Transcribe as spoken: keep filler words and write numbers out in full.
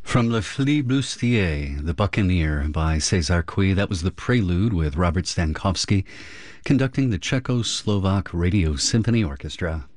From Le Flibustier, The Buccaneer by César Cui. That was the prelude with Robert Stankowski conducting the Czechoslovak Radio Symphony Orchestra.